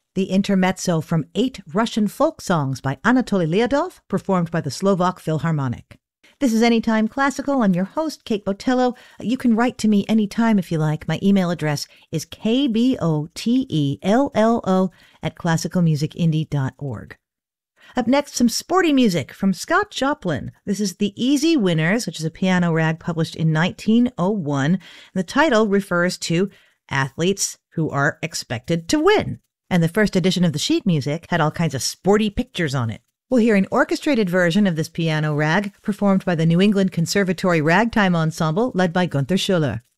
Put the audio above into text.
the intermezzo from 8 Russian folk songs by Anatoly Lyadov, performed by the Slovak Philharmonic. This is Anytime Classical. I'm your host, Kate Botello. You can write to me anytime if you like. My email address is kbotello@classicalmusicindie.org. Up next, some sporty music from Scott Joplin. This is The Easy Winners, which is a piano rag published in 1901. The title refers to athletes who are expected to win. And the first edition of the sheet music had all kinds of sporty pictures on it. We'll hear an orchestrated version of this piano rag performed by the New England Conservatory Ragtime Ensemble led by Gunther Schuller.